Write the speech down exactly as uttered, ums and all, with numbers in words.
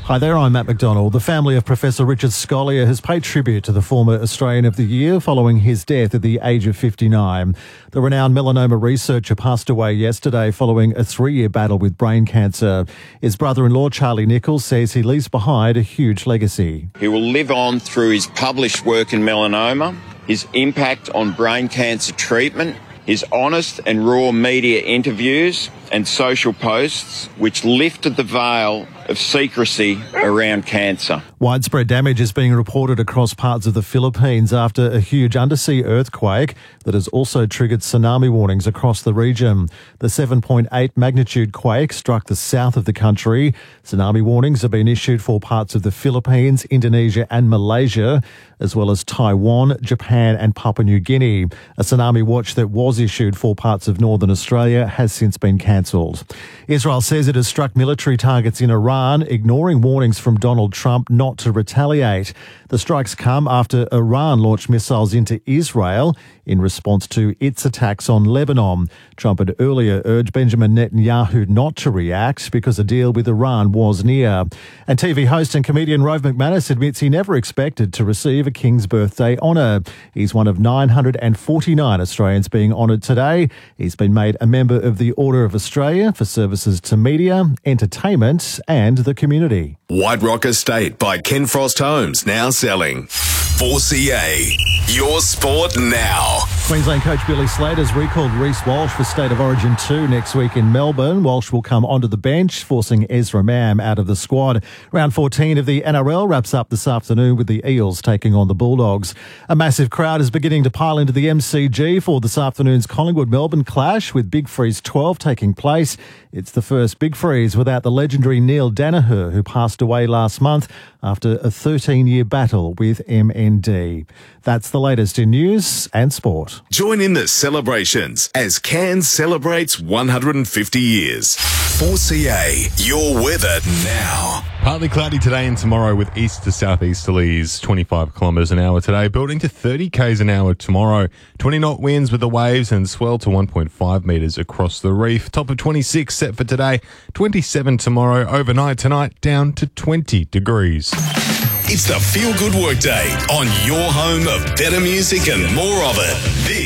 Hi there, I'm Matt McDonald. The family of Professor Richard Scolyer has paid tribute to the former Australian of the Year following his death at the age of fifty-nine. The renowned melanoma researcher passed away yesterday following a three-year battle with brain cancer. His brother-in-law, Charlie Nichols, says he leaves behind a huge legacy. He will live on through his published work in melanoma, his impact on brain cancer treatment, his honest and raw media interviews and social posts which lifted the veil of secrecy around cancer. Widespread damage is being reported across parts of the Philippines after a huge undersea earthquake that has also triggered tsunami warnings across the region. The seven point eight magnitude quake struck the south of the country. Tsunami warnings have been issued for parts of the Philippines, Indonesia and Malaysia, as well as Taiwan, Japan and Papua New Guinea. A tsunami watch that was issued for parts of northern Australia has since been cancelled. Israel says it has struck military targets in Iran, ignoring warnings from Donald Trump not to retaliate. The strikes come after Iran launched missiles into Israel in response to its attacks on Lebanon. Trump had earlier urged Benjamin Netanyahu not to react because a deal with Iran was near. And T V host and comedian Rove McManus admits he never expected to receive a King's Birthday honour. He's one of nine hundred forty-nine Australians being honoured today. He's been made a member of the Order of Australia for services to media, entertainment and the community. White Rock Estate by Ken Frost Homes, now selling. four C A, your sport now. Queensland coach Billy Slater has recalled Reece Walsh for State of Origin two next week in Melbourne. Walsh will come onto the bench, forcing Ezra Mam out of the squad. Round fourteen of the N R L wraps up this afternoon with the Eels taking on the Bulldogs. A massive crowd is beginning to pile into the M C G for this afternoon's Collingwood-Melbourne clash, with Big Freeze twelve taking place. It's the first Big Freeze without the legendary Neil Danaher, who passed away last month after a thirteen-year battle with M N D. That's the latest in news and sport. Join in the celebrations as Cairns celebrates one hundred fifty years. four C A, your weather now. Partly cloudy today and tomorrow with east to southeasterlies, twenty-five kilometres an hour today, building to thirty k's an hour tomorrow. twenty knot winds with the waves and swell to one point five metres across the reef. Top of twenty-six set for today, twenty-seven tomorrow. Overnight tonight down to twenty degrees. It's the Feel Good Workday on your home of better music and more of it. This